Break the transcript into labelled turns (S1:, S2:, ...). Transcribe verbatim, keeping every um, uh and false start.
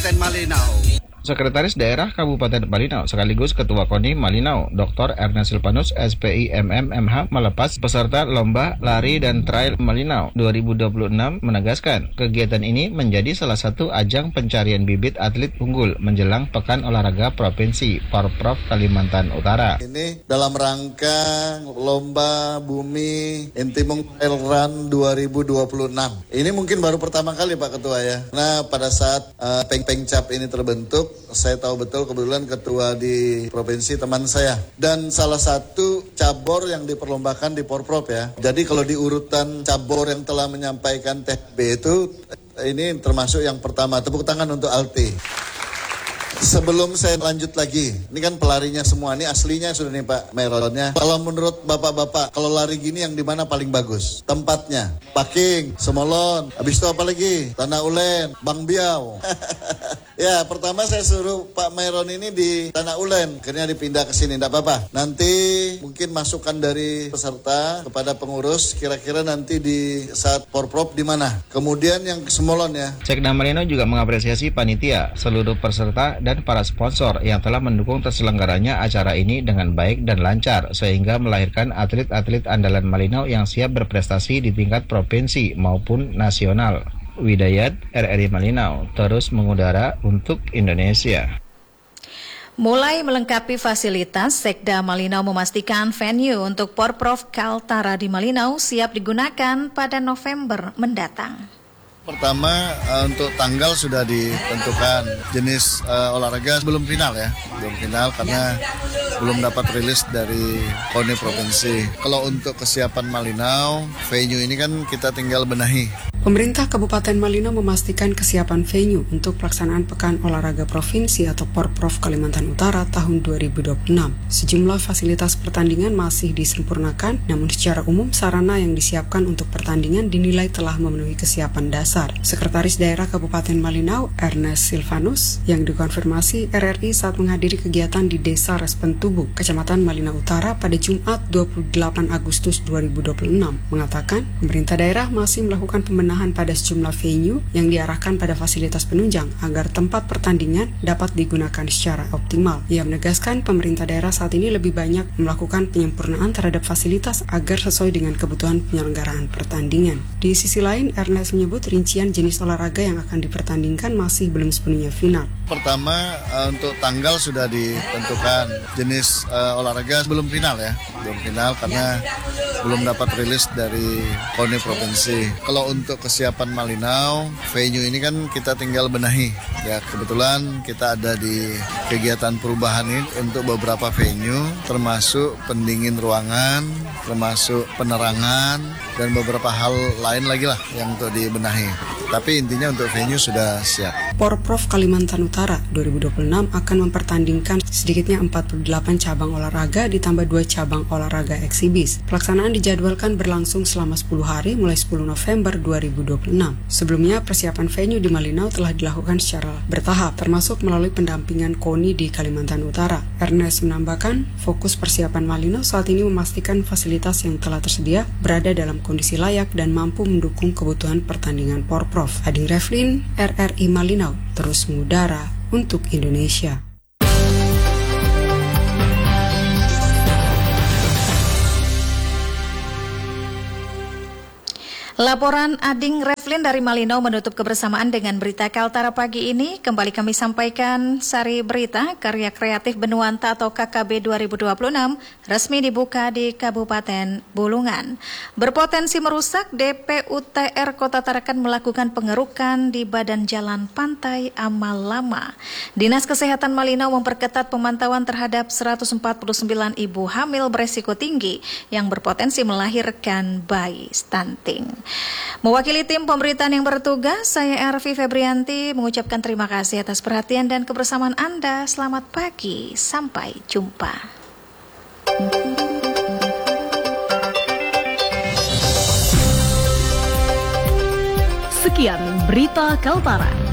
S1: Kabupaten Malinau.
S2: Sekretaris Daerah Kabupaten Malinau sekaligus Ketua KONI Malinau, Doktor Ernest Silvanus, S P I M M M H, melepas peserta Lomba Lari dan Trail Malinau dua ribu dua puluh enam menegaskan kegiatan ini menjadi salah satu ajang pencarian bibit atlet unggul menjelang Pekan Olahraga Provinsi Porprov Kalimantan Utara.
S3: Ini dalam rangka Lomba Bumi Intimung Trail Run dua ribu dua puluh enam. Ini mungkin baru pertama kali Pak Ketua ya. Nah pada saat uh, Peng-Pengcap ini terbentuk, saya tahu betul kebetulan ketua di provinsi teman saya. Dan salah satu cabur yang diperlombakan di Porprov ya. Jadi kalau di urutan cabur yang telah menyampaikan T B itu, ini termasuk yang pertama. Tepuk tangan untuk Alti. Sebelum saya lanjut lagi, ini kan pelarinya semua, ini aslinya sudah nih Pak Meronnya. Kalau menurut bapak-bapak, kalau lari gini yang di mana paling bagus? Tempatnya, Paking, Semolon, habis itu apa lagi? Tanah Ulen, Bang Biau. Ya, pertama saya suruh Pak Meron ini di Tanah Ulen, akhirnya dipindah ke sini, enggak apa-apa. Nanti mungkin masukan dari peserta kepada pengurus, kira-kira nanti di saat Porprov di mana? Kemudian yang ke Semolon ya.
S2: Sekda Malinau juga mengapresiasi panitia, seluruh peserta dan para sponsor yang telah mendukung terselenggaranya acara ini dengan baik dan lancar, sehingga melahirkan atlet-atlet andalan Malinau yang siap berprestasi di tingkat provinsi maupun nasional. Widayat, R R I Malinau, terus mengudara untuk Indonesia.
S4: Mulai melengkapi fasilitas, Sekda Malinau memastikan venue untuk Porprov Kaltara di Malinau siap digunakan pada November mendatang.
S3: Pertama uh, untuk tanggal sudah ditentukan, jenis uh, olahraga belum final ya, belum final karena belum dapat rilis dari KONI provinsi. Kalau untuk kesiapan Malinau, venue ini kan kita tinggal benahi.
S5: Pemerintah Kabupaten Malinau memastikan kesiapan venue untuk pelaksanaan Pekan Olahraga Provinsi atau Porprov Kalimantan Utara tahun dua ribu dua puluh enam. Sejumlah fasilitas pertandingan masih disempurnakan, namun secara umum sarana yang disiapkan untuk pertandingan dinilai telah memenuhi kesiapan dasar. Sekretaris Daerah Kabupaten Malinau, Ernest Silvanus, yang dikonfirmasi R R I saat menghadiri kegiatan di Desa Respentubu, Kecamatan Malinau Utara pada Jumat dua puluh delapan Agustus dua ribu dua puluh enam, mengatakan pemerintah daerah masih melakukan pembenahan pada sejumlah venue yang diarahkan pada fasilitas penunjang agar tempat pertandingan dapat digunakan secara optimal. Ia menegaskan pemerintah daerah saat ini lebih banyak melakukan penyempurnaan terhadap fasilitas agar sesuai dengan kebutuhan penyelenggaraan pertandingan. Di sisi lain, Ernest menyebut rincian jenis olahraga yang akan dipertandingkan masih belum sepenuhnya final.
S3: Pertama uh, untuk tanggal sudah ditentukan, jenis uh, olahraga belum final ya, belum final karena belum dapat rilis dari KONI provinsi. Kalau untuk kesiapan Malinau, venue ini kan kita tinggal benahi. Ya kebetulan kita ada di kegiatan perubahan ini untuk beberapa venue, termasuk pendingin ruangan, termasuk penerangan, dan beberapa hal lain lagi lah yang untuk dibenahi. Tapi intinya untuk venue sudah siap.
S5: Porprov Kalimantan Utara dua ribu dua puluh enam akan mempertandingkan sedikitnya empat puluh delapan cabang olahraga ditambah dua cabang olahraga eksibis. Pelaksanaan dijadwalkan berlangsung selama sepuluh hari mulai sepuluh November dua ribu dua puluh enam. Sebelumnya persiapan venue di Malinau telah dilakukan secara bertahap, termasuk melalui pendampingan KONI di Kalimantan Utara. Ernest menambahkan, fokus persiapan Malinau saat ini memastikan fasilitas yang telah tersedia berada dalam kondisi layak dan mampu mendukung kebutuhan pertandingan Porprov. Ading Revlin, R R I Malinau, terus mengudara untuk Indonesia.
S4: Laporan Ading Revlin dari Malinau menutup kebersamaan dengan berita Kaltara pagi ini. Kembali kami sampaikan sari berita karya kreatif Benuanta atau K K B dua ribu dua puluh enam resmi dibuka di Kabupaten Bulungan. Berpotensi merusak, D P U T R Kota Tarakan melakukan pengerukan di badan jalan pantai Amal Lama. Dinas Kesehatan Malinau memperketat pemantauan terhadap seratus empat puluh sembilan ibu hamil beresiko tinggi yang berpotensi melahirkan bayi stunting. Mewakili tim pemberitaan yang bertugas, saya Ervi Febrianti mengucapkan terima kasih atas perhatian dan kebersamaan Anda. Selamat pagi, sampai jumpa.
S6: Sekian berita Kaltara.